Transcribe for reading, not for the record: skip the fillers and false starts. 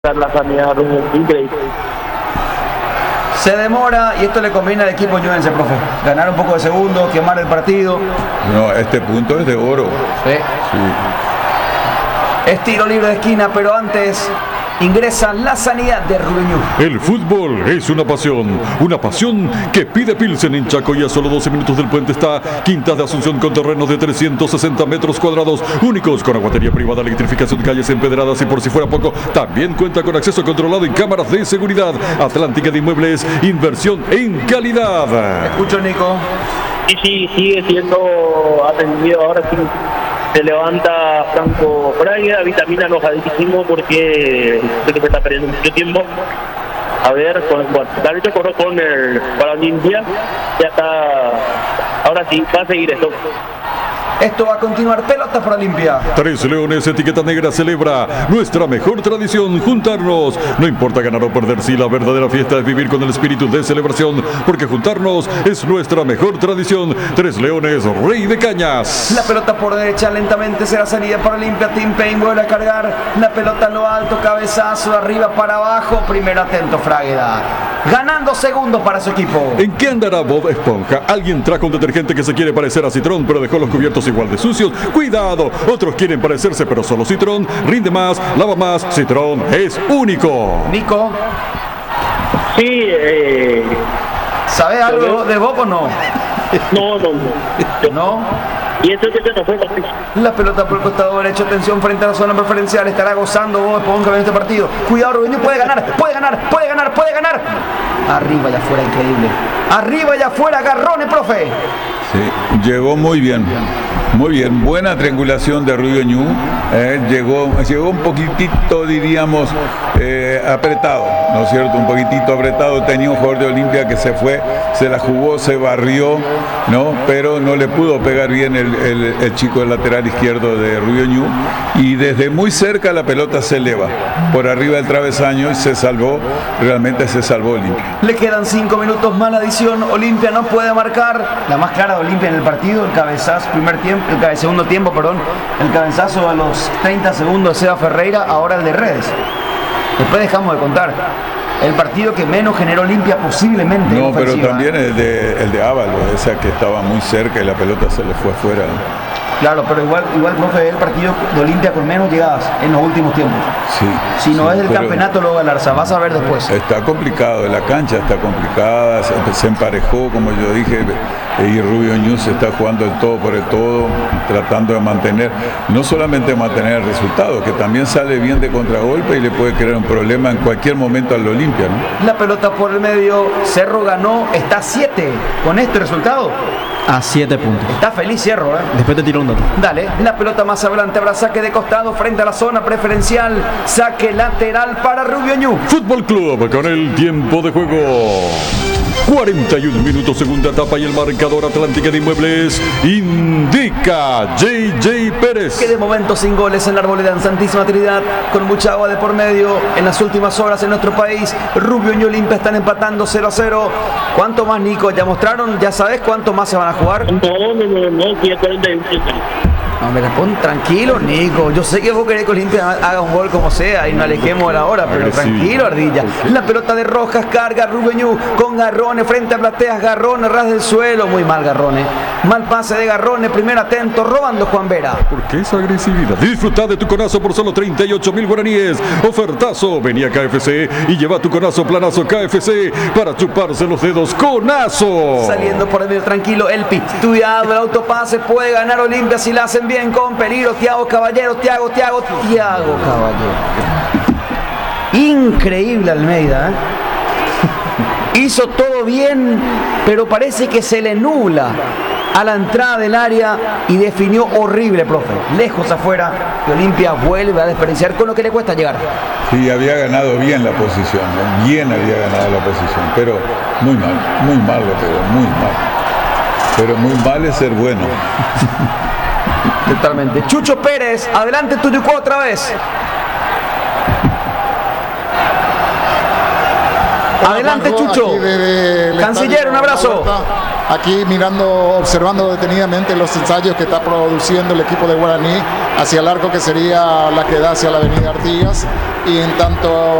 la sanidad, increíble. Se demora y esto le conviene al equipo ñuense, profe. Ganar un poco de segundo, quemar el partido. No, este punto es de oro. Sí. Sí. Es tiro libre de esquina, pero antes ingresa la sanidad de Rubén Ñu. El fútbol es una pasión que pide Pilsen en Chaco, y a solo 12 minutos del puente está Quintas de Asunción, con terrenos de 360 metros cuadrados, únicos, con aguatería privada, electrificación de calles empedradas y, por si fuera poco, también cuenta con acceso controlado y cámaras de seguridad. Atlántica de Inmuebles, inversión en calidad. Escucho, Nico. Sí, sigue siendo atendido. Ahora sí se levanta Franco Fraga, vitamina enojadísimo porque sé que se está perdiendo mucho tiempo. A ver, la lucha corrió con el Paralimpia, ya está. Ahora sí, va a seguir esto. Esto va a continuar. Pelota para Olimpia. Tres Leones, etiqueta negra, celebra nuestra mejor tradición, juntarnos. No importa ganar o perder, si la verdadera fiesta es vivir con el espíritu de celebración, porque juntarnos es nuestra mejor tradición. Tres Leones, Rey de Cañas. La pelota por derecha, lentamente será salida para Olimpia. Tim Payne vuelve a cargar la pelota en lo alto, cabezazo de arriba para abajo. Primero atento, Fragueda. Ganando segundos para su equipo. ¿En qué andará Bob Esponja? Alguien trajo un detergente que se quiere parecer a Citrón, pero dejó los cubiertos igual de sucios. ¡Cuidado! Otros quieren parecerse, pero solo Citrón rinde más, lava más. Citrón es único. Nico, Sí, ¿sabes algo de Bob o no? no. ¿No? Y eso que se nos fue. La pelota por el costado derecho, atención frente a la zona preferencial. Estará gozando Bob Esponja en este partido. Cuidado, Rubén Ñu puede ganar. Arriba y afuera, increíble. Arriba y afuera, Garrone, profe. Sí, llegó muy bien. Muy bien, buena triangulación de Rubén Ñu. Llegó un poquitito, diríamos, apretado, ¿no es cierto? Un poquitito apretado. Tenía un jugador de Olimpia que se fue, se la jugó, se barrió, ¿no? Pero no le pudo pegar bien el chico del lateral izquierdo de Rubén Ñu. Y desde muy cerca la pelota se eleva por arriba del travesaño y se salvó, realmente se salvó Olimpia. Le quedan 5 minutos más la adición. Olimpia no puede marcar. La más clara de Olimpia en el partido, el cabezazo, segundo tiempo, el cabezazo a los 30 segundos de Seba Ferreira, ahora el de Redes. Después dejamos de contar. El partido que menos generó Olimpia posiblemente. No, pero también el de Ávalo, esa que estaba muy cerca y la pelota se le fue afuera. Claro, pero igual profe, el partido de Olimpia con menos llegadas en los últimos tiempos. Sí. Si no es el campeonato, luego Galarza, vas a ver después. Está complicado, la cancha está complicada, se emparejó, como yo dije, y Rubén Ñu se está jugando el todo por el todo, tratando de mantener, no solamente mantener el resultado, que también sale bien de contragolpe y le puede crear un problema en cualquier momento al Olimpia, ¿no? La pelota por el medio, Cerro ganó, está a 7 con este resultado. A 7 puntos. Está feliz Cerro, Después te tiro un dato. Dale, la pelota más adelante, habrá saque de costado frente a la zona preferencial, saque lateral para Rubén Ñu. Fútbol Club con el tiempo de juego. 41 minutos, segunda etapa, y el marcador. Atlántica de Inmuebles indica JJ Pérez. Que de momento sin goles en la Arboleda en Santísima Trinidad, con mucha agua de por medio en las últimas horas en nuestro país. Rubén y Olimpia están empatando 0-0. ¿Cuánto más, Nico? ¿Ya mostraron? ¿Ya sabes cuánto más se van a jugar? No, que 41. Hombre, pon tranquilo, Nico. Yo sé que vos querés que Olimpia haga un gol como sea y no alejemos de la hora, pero tranquilo, Ardilla. La pelota de Rojas carga Rubén Ñu con Garrone frente a Plateas. Garrone ras del suelo. Muy mal Garrone. Mal pase de Garrone. Primero atento, robando Juan Vera. ¿Por qué esa agresividad? Disfruta de tu conazo por solo 38.000 guaraníes. Ofertazo. Vení a KFC y lleva tu conazo planazo KFC para chuparse los dedos. ¡Conazo! Saliendo por el medio tranquilo, Elpi. Estudiado el autopase. Puede ganar Olimpia si la hacen bien, con peligro. Thiago Caballero. Increíble Almeida, Hizo todo bien, pero parece que se le nubla a la entrada del área y definió horrible, profe. Lejos afuera, y Olimpia vuelve a desperdiciar con lo que le cuesta llegar. Sí, había ganado bien la posición, bien había ganado la posición, pero muy mal lo pegó, muy mal. Pero muy mal es ser bueno. Totalmente. Chucho Pérez, adelante Tuyucó otra vez. Adelante, Chucho. Canciller, un abrazo. aquí mirando, observando detenidamente los ensayos que está produciendo el equipo de Guaraní hacia el arco que sería la que da hacia la avenida Artigas, y en tanto